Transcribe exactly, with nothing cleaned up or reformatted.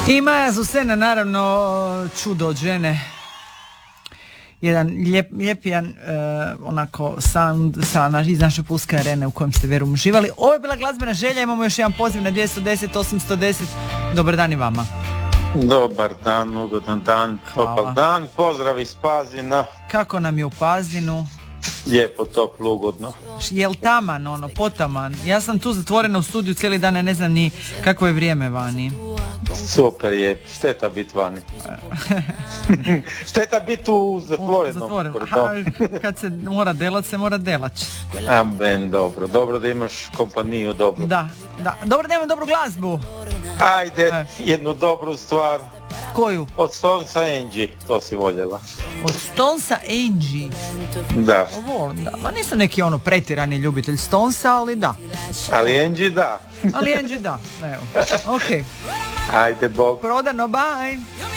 I Maja Zusena, naravno, čudo od žene. Jedan lijep, lijep jedan, uh, onako, sound sa iz naše pulske arene u kojem ste vjerujem uživali. Ovo je bila glazbena želja, imamo još jedan poziv na dvjesto deset osamsto deset. Dobar dan i vama. Dobar dan, ugodan dan, topal dan, pozdrav iz Pazina. Kako nam je u Pazinu? Lijepo, toplo, ugodno. Jel taman, ono, potaman? Ja sam tu zatvorena u studiju cijeli dan, ne znam ni kakvo je vrijeme vani. Super je, šteta biti vani. Šteta biti u zatvorenom. Kad se mora delat, se mora delać. Amen, dobro, dobro da imaš kompaniju, dobro. Da, da, dobro da imam dobru glazbu. Ajde, e. jednu dobru stvar. Koju? Od Stonesa Angie, to si voljela. Od Stonesa Angie? Da. Ovo, da. Ma nisam neki ono pretirani ljubitelj Stonesa, ali da. Ali Angie da. Ali Angie da, evo. Ok. Ajde, Bog. Prodano, bye.